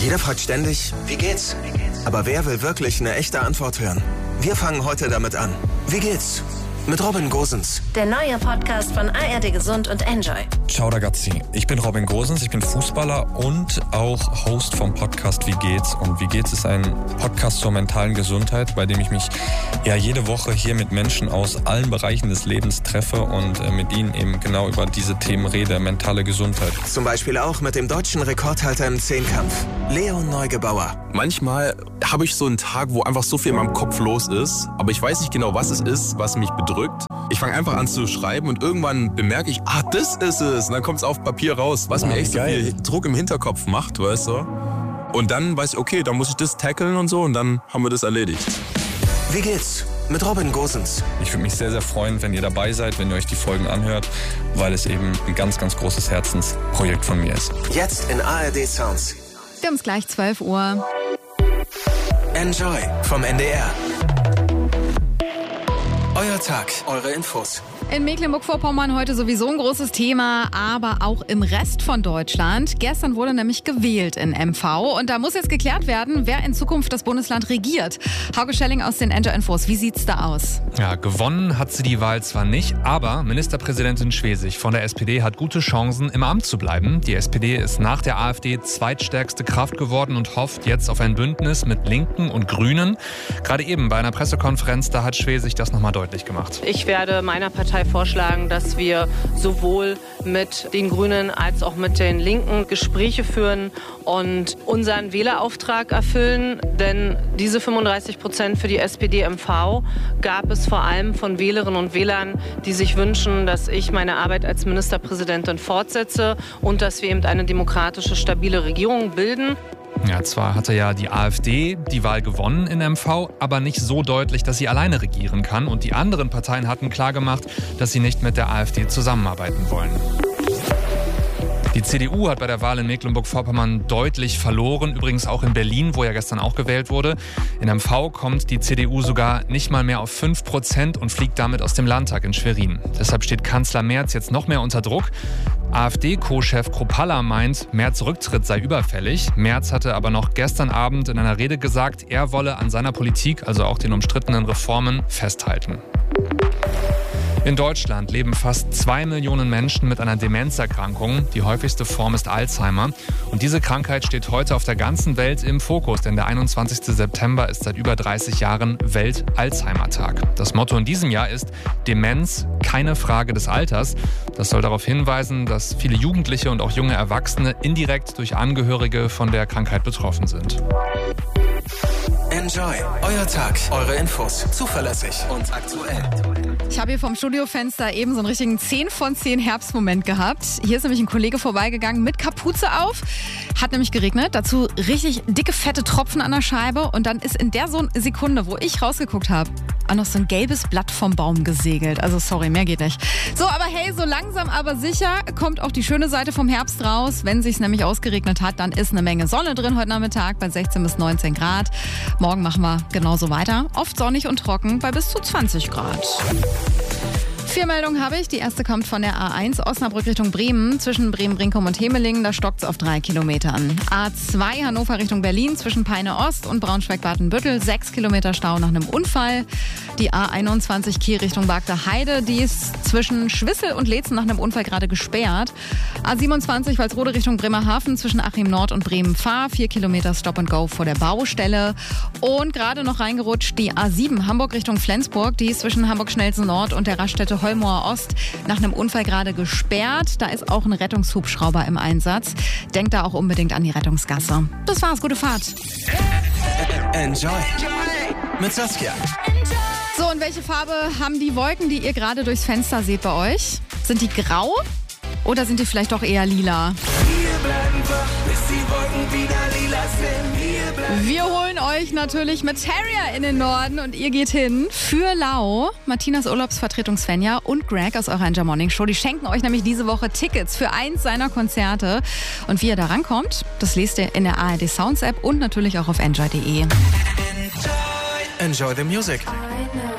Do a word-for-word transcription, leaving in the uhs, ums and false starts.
Jeder fragt ständig, wie geht's? Aber wer will wirklich eine echte Antwort hören? Wir fangen heute damit an. Wie geht's? Mit Robin Gosens. Der neue Podcast von A R D Gesund und Enjoy. Ciao ragazzi, ich bin Robin Gosens, ich bin Fußballer und auch Host vom Podcast Wie geht's? Und Wie geht's ist ein Podcast zur mentalen Gesundheit, bei dem ich mich ja jede Woche hier mit Menschen aus allen Bereichen des Lebens treffe und äh, mit ihnen eben genau über diese Themen rede, mentale Gesundheit. Zum Beispiel auch mit dem deutschen Rekordhalter im Zehnkampf, Leon Neugebauer. Manchmal habe ich so einen Tag, wo einfach so viel in meinem Kopf los ist, aber ich weiß nicht genau, was es ist, was mich bedrückt. Ich fange einfach an zu schreiben und irgendwann bemerke ich, ah, das ist es. Und dann kommt es auf Papier raus, was mir echt so viel Druck im Hinterkopf macht, weißt du. Und dann weiß ich, okay, dann muss ich das tackeln und so und dann haben wir das erledigt. Wie geht's? Mit Robin Gosens. Ich würde mich sehr, sehr freuen, wenn ihr dabei seid, wenn ihr euch die Folgen anhört, weil es eben ein ganz, ganz großes Herzensprojekt von mir ist. Jetzt in A R D Sounds. Wir haben es gleich zwölf Uhr. Enjoy vom N D R. Euer Tag, eure Infos. In Mecklenburg-Vorpommern heute sowieso ein großes Thema, aber auch im Rest von Deutschland. Gestern wurde nämlich gewählt in M V und da muss jetzt geklärt werden, wer in Zukunft das Bundesland regiert. Hauke Schelling aus den Enjoy Infos, wie sieht's da aus? Ja, gewonnen hat sie die Wahl zwar nicht, aber Ministerpräsidentin Schwesig von der S P D hat gute Chancen, im Amt zu bleiben. Die S P D ist nach der AfD zweitstärkste Kraft geworden und hofft jetzt auf ein Bündnis mit Linken und Grünen. Gerade eben bei einer Pressekonferenz, da hat Schwesig das nochmal deutlich gemacht. Ich werde meiner Partei vorschlagen, dass wir sowohl mit den Grünen als auch mit den Linken Gespräche führen und unseren Wählerauftrag erfüllen. Denn diese fünfunddreißig Prozent für die S P D M V gab es vor allem von Wählerinnen und Wählern, die sich wünschen, dass ich meine Arbeit als Ministerpräsidentin fortsetze und dass wir eben eine demokratische, stabile Regierung bilden. Ja, zwar hatte ja die AfD die Wahl gewonnen in M V, aber nicht so deutlich, dass sie alleine regieren kann. Und die anderen Parteien hatten klargemacht, dass sie nicht mit der AfD zusammenarbeiten wollen. Die C D U hat bei der Wahl in Mecklenburg-Vorpommern deutlich verloren, übrigens auch in Berlin, wo ja gestern auch gewählt wurde. In M V kommt die C D U sogar nicht mal mehr auf fünf Prozent und fliegt damit aus dem Landtag in Schwerin. Deshalb steht Kanzler Merz jetzt noch mehr unter Druck. AfD-Co-Chef Kropalla meint, Merz Rücktritt sei überfällig. Merz hatte aber noch gestern Abend in einer Rede gesagt, er wolle an seiner Politik, also auch den umstrittenen Reformen, festhalten. In Deutschland leben fast zwei Millionen Menschen mit einer Demenzerkrankung. Die häufigste Form ist Alzheimer. Und diese Krankheit steht heute auf der ganzen Welt im Fokus, denn der einundzwanzigster September ist seit über dreißig Jahren Welt-Alzheimer-Tag. Das Motto in diesem Jahr ist Demenz, keine Frage des Alters. Das soll darauf hinweisen, dass viele Jugendliche und auch junge Erwachsene indirekt durch Angehörige von der Krankheit betroffen sind. Enjoy, euer Tag, eure Infos, zuverlässig und aktuell. Ich habe hier vom Studiofenster eben so einen richtigen zehn von zehn Herbstmoment gehabt. Hier ist nämlich ein Kollege vorbeigegangen mit Kapuze auf. Hat nämlich geregnet, dazu richtig dicke, fette Tropfen an der Scheibe. Und dann ist in der so Sekunde, wo ich rausgeguckt habe, auch noch so ein gelbes Blatt vom Baum gesegelt. Also sorry, mehr geht nicht. So, aber hey, so langsam aber sicher kommt auch die schöne Seite vom Herbst raus. Wenn es sich nämlich ausgeregnet hat, dann ist eine Menge Sonne drin heute Nachmittag bei sechzehn bis neunzehn Grad. Morgen machen wir genauso weiter. Oft sonnig und trocken bei bis zu zwanzig Grad. Vier Meldungen habe ich. Die erste kommt von der A eins Osnabrück Richtung Bremen. Zwischen Bremen-Brinkum und Hemelingen, da stockt es auf drei Kilometern. A zwei Hannover Richtung Berlin zwischen Peine Ost und Braunschweig-Badenbüttel. Sechs Kilometer Stau nach einem Unfall. Die A einundzwanzig Kiel Richtung Bagda Heide. Die ist zwischen Schwissel und Leetzen nach einem Unfall gerade gesperrt. A siebenundzwanzig Walsrode Richtung Bremerhaven zwischen Achim Nord und Bremen-Fahr. Vier Kilometer Stop and Go vor der Baustelle. Und gerade noch reingerutscht die A sieben Hamburg Richtung Flensburg. Die ist zwischen Hamburg-Schnelsen Nord und der Raststätte Holmoor Ost nach einem Unfall gerade gesperrt. Da ist auch ein Rettungshubschrauber im Einsatz. Denkt da auch unbedingt an die Rettungsgasse. Das war's, gute Fahrt. Enjoy mit Saskia. So, und welche Farbe haben die Wolken, die ihr gerade durchs Fenster seht bei euch? Sind die grau oder sind die vielleicht doch eher lila? Wir bleiben wach, bis die Wolken wieder lila sind. Wir bleiben Wir holen euch natürlich mit Terrier in den Norden und ihr geht hin für Lau. Martinas Urlaubsvertretung Svenja und Greg aus eurer Enjoy Morning Show. Die schenken euch nämlich diese Woche Tickets für eins seiner Konzerte. Und wie ihr da rankommt, das lest ihr in der A R D Sounds App und natürlich auch auf enjoy punkt de. Enjoy the music. I know.